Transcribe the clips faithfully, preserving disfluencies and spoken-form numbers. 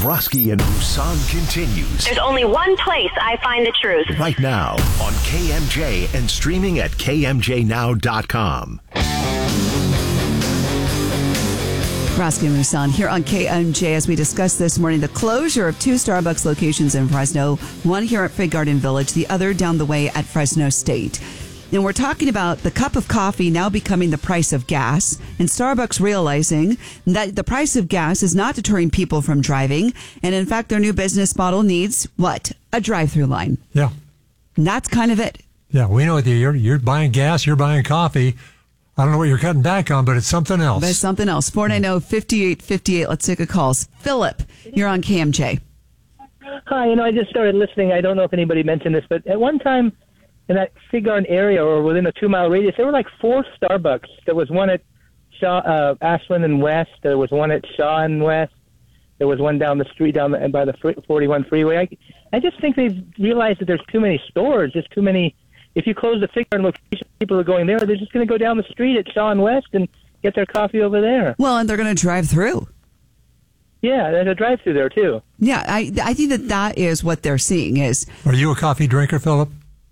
Roski and Rusan continues. There's only one place I find the truth. Right now on K M J and streaming at K M J now dot com. Roski and Rusan here on K M J as we discussed this morning the closure of two Starbucks locations in Fresno, one here at Fig Garden Village, the other down the way at Fresno State. And we're talking about the cup of coffee now becoming the price of gas, and Starbucks realizing that the price of gas is not deterring people from driving, and in fact their new business model needs, what? A drive-through line. Yeah. And that's kind of it. Yeah, we know that you're, you're buying gas, you're buying coffee. I don't know what you're cutting back on, but it's something else. But it's something else. four nine zero, five eight five eight. Let's take a call. Philip, you're on K M J. Hi, you know, I just started listening. I don't know if anybody mentioned this, but at one time in that Fig Garden area or within a two-mile radius, there were like four Starbucks. There was one at Shaw, uh, Ashland and West. There was one at Shaw and West. There was one down the street down the, by the forty-one freeway. I, I just think they've realized that there's too many stores, just too many. If you close the Fig Garden location, people are going there. They're just going to go down the street at Shaw and West and get their coffee over there. Well, and they're going to drive through. Yeah, there's a drive-through there, too. Yeah, I I think that that is what they're seeing is. Are you a coffee drinker, Philip?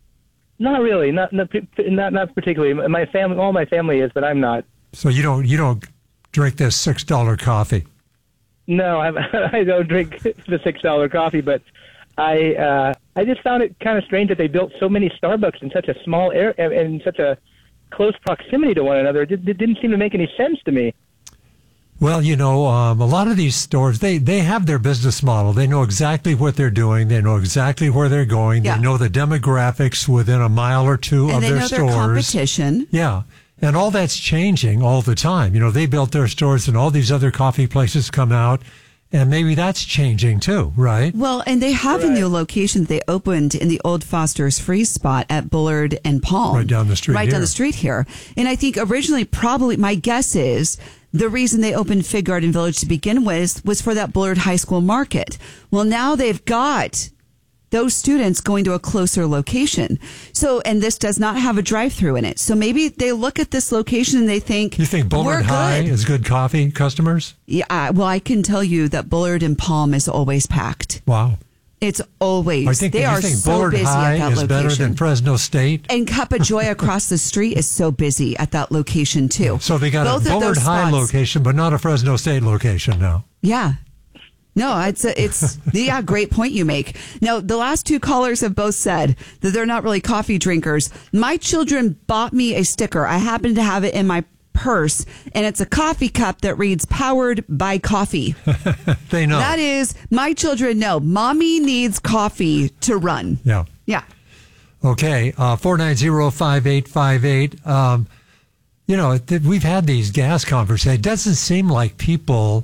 Not really. Not not not, not particularly. My family, all my family is, but I'm not. So you don't you don't drink this six dollar coffee? No, I I don't drink the six dollar coffee, but I uh, I just found it kind of strange that they built so many Starbucks in such a small area and in such a close proximity to one another. It, it didn't seem to make any sense to me. Well, you know, um, a lot of these stores, they, they have their business model. They know exactly what they're doing. They know exactly where they're going. Yeah. They know the demographics within a mile or two and of they their know stores. Their competition. Yeah. And all that's changing all the time. You know, they built their stores and all these other coffee places come out. And maybe that's changing too, right? Well, and they have right. a new location that they opened in the old Foster's Freeze spot at Bullard and Palm. Right down the street Right here. down the street here. And I think originally, probably, my guess is the reason they opened Fig Garden Village to begin with was for that Bullard High School market. Well, now they've got those students going to a closer location. So, and this does not have a drive-through in it. So maybe they look at this location and they think, You think Bullard we're High good. is good coffee customers? Yeah, well, I can tell you that Bullard and Palm is always packed. Wow. It's always. I think, they you are think so Bullard busy High at that is location. better than Fresno State? And Cup of Joy across the street is so busy at that location too. So they got Both a of Bullard those High spots- location, but not a Fresno State location now. Yeah. No, it's a, it's yeah, great point you make. Now, the last two callers have both said that they're not really coffee drinkers. My children bought me a sticker. I happen to have it in my purse, and it's a coffee cup that reads "Powered by Coffee." They know. That is, my children know. Mommy needs coffee to run. Yeah. Yeah. Okay. Uh, four nine zero, five eight five eight. Um, you know, th- we've had these gas conversations. It doesn't seem like people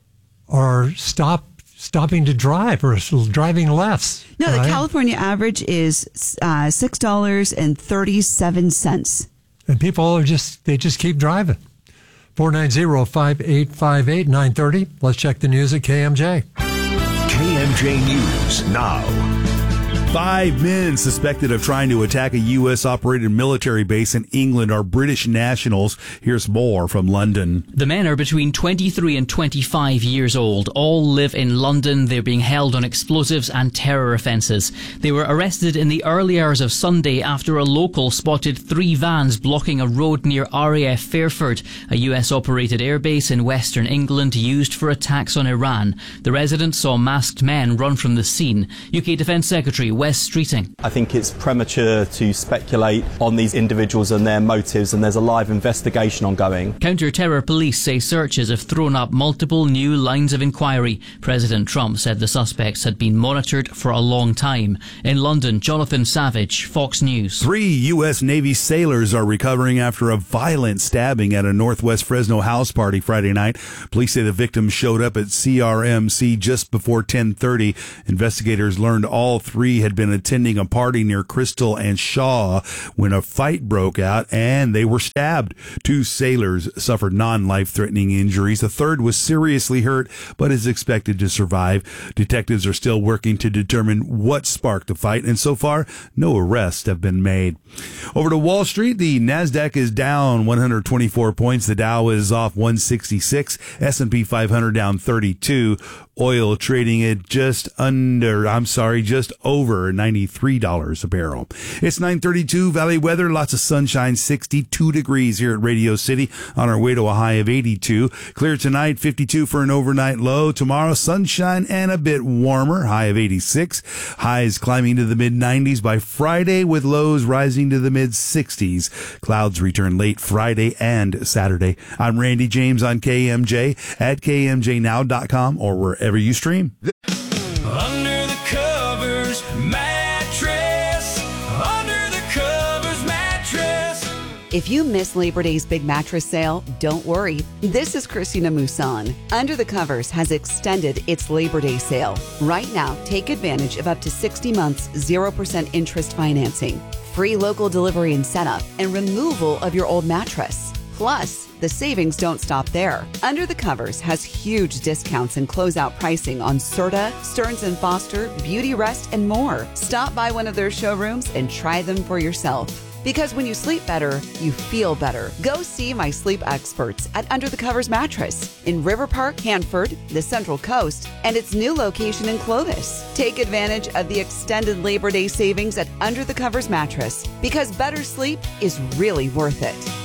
are stop stopping to drive or driving less. No, right? the California average is uh, six dollars and thirty-seven cents. And people are just, they just keep driving. four nine zero, five eight five eight, nine thirty. Let's check the news at K M J. K M J News now. Five men suspected of trying to attack a U S-operated military base in England are British nationals. Here's more from London. The men are between twenty-three and twenty-five years old. All live in London. They're being held on explosives and terror offences. They were arrested in the early hours of Sunday after a local spotted three vans blocking a road near R A F Fairford, a U S-operated airbase in western England used for attacks on Iran. The residents saw masked men run from the scene. U K Defence Secretary Wes Streeting. I think it's premature to speculate on these individuals and their motives, and there's a live investigation ongoing. Counter-terror police say searches have thrown up multiple new lines of inquiry. President Trump said the suspects had been monitored for a long time. In London, Jonathan Savage, Fox News. Three U S Navy sailors are recovering after a violent stabbing at a Northwest Fresno house party Friday night. Police say the victims showed up at C R M C just before ten thirty. Investigators learned all three had been attending a party near Crystal and Shaw when a fight broke out and they were stabbed. Two sailors suffered non-life-threatening injuries. The third was seriously hurt but is expected to survive. Detectives are still working to determine what sparked the fight, and so far, no arrests have been made. Over to Wall Street, the NASDAQ is down one hundred twenty-four points. The Dow is off one sixty-six. S and P five hundred down thirty-two. Oil trading at just under, I'm sorry, just over ninety-three dollars a barrel. It's nine thirty-two, Valley weather, lots of sunshine, sixty-two degrees here at Radio City on our way to a high of eighty-two. Clear tonight, fifty-two for an overnight low. Tomorrow, sunshine and a bit warmer, high of eighty-six. Highs climbing to the mid nineties by Friday with lows rising to the mid sixties. Clouds return late Friday and Saturday. I'm Randy James on K M J at K M J now dot com or wherever you stream. Under the covers mattress. Under the covers mattress. If you miss Labor Day's big mattress sale, don't worry. This is Christina Musan. Under the Covers has extended its Labor Day sale. Right now, take advantage of up to sixty months, zero percent interest financing, free local delivery and setup, and removal of your old mattress. Plus, the savings don't stop there. Under the Covers has huge discounts and closeout pricing on Serta, Stearns and Foster, Beauty Rest, and more. Stop by one of their showrooms and try them for yourself. Because when you sleep better, you feel better. Go see my sleep experts at Under the Covers Mattress in River Park, Hanford, the Central Coast, and its new location in Clovis. Take advantage of the extended Labor Day savings at Under the Covers Mattress because better sleep is really worth it.